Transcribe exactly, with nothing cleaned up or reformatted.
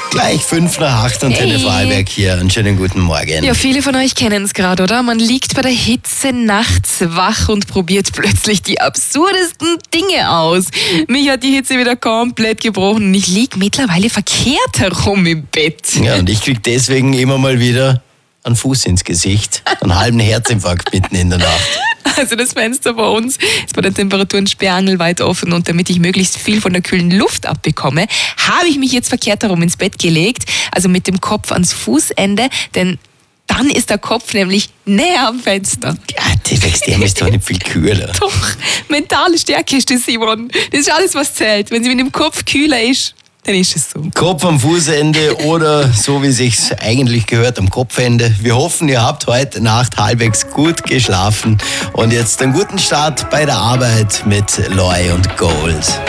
Gleich fünf nach acht und Hey. Antenne Vorarlberg hier. Einen schönen guten Morgen. Ja, viele von euch kennen es gerade, oder? Man liegt bei der Hitze nachts wach und probiert plötzlich die absurdesten Dinge aus. Mich hat die Hitze wieder komplett gebrochen und ich lieg mittlerweile verkehrt herum im Bett. Ja, und ich krieg deswegen immer mal wieder einen Fuß ins Gesicht. Einen halben Herzinfarkt mitten in der Nacht. Also das Fenster bei uns ist bei den Temperaturen sperrangelweit offen und damit ich möglichst viel von der kühlen Luft abbekomme, habe ich mich jetzt verkehrt herum ins Bett gelegt, also mit dem Kopf ans Fußende, denn dann ist der Kopf nämlich näher am Fenster. Ja, das Extrem ist doch nicht viel kühler. Doch, mentale Stärke ist das, Simon. Das ist alles, was zählt. Wenn sie mit dem Kopf kühler ist, dann ist es so. Kopf am Fußende oder so wie sich's eigentlich gehört am Kopfende. Wir hoffen, ihr habt heute Nacht halbwegs gut geschlafen und jetzt einen guten Start bei der Arbeit mit Loy und Gold.